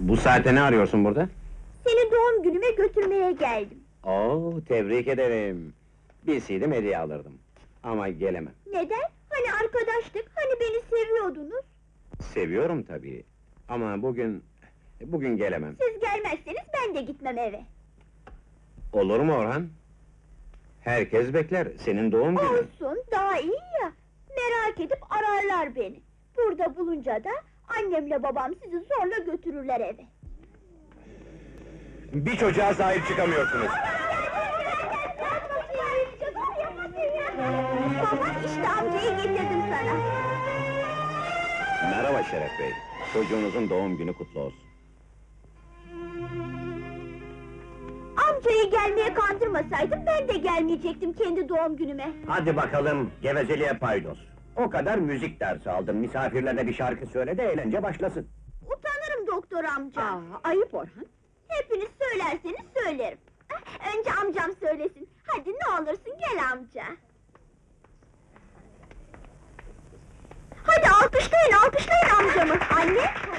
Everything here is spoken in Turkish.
Bu saate ne arıyorsun burada? Seni doğum günüme götürmeye geldim. Oo, tebrik ederim. Bilseydim hediye alırdım. Ama gelemem. Neden? Hani arkadaştık, hani beni seviyordunuz? Seviyorum tabii. Ama bugün gelemem. Siz gelmezseniz ben de gitmem eve. Olur mu Orhan? Herkes bekler, senin doğum günün. Olsun, daha iyi ya! Merak edip ararlar beni. Burada bulunca da annemle babam sizi zorla götürürler eve. Bir çocuğa sahip çıkamıyorsunuz. Baba, işte amcayı getirdim sana. Merhaba Şeref Bey. Çocuğunuzun doğum günü kutlu olsun. Amcayı gelmeye kandırmasaydım ben de gelmeyecektim kendi doğum günüme. Hadi bakalım, gevezeliğe paydos. O kadar müzik dersi aldın, misafirlerine bir şarkı söyle de eğlence başlasın. Utanırım doktor amca. Ayıp Orhan. Hepiniz söylerseniz söylerim. Önce amcam söylesin. Hadi ne olursun gel amca. Hadi alkışlayın, alkışlayın amcamı. Anne,